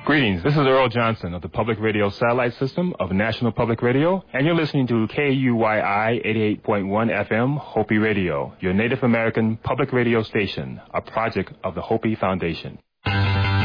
Greetings, this is Earl Johnson of the Public Radio Satellite System of National Public Radio, and you're listening to KUYI 88.1 FM Hopi Radio, your Native American public radio station, a project of the Hopi Foundation.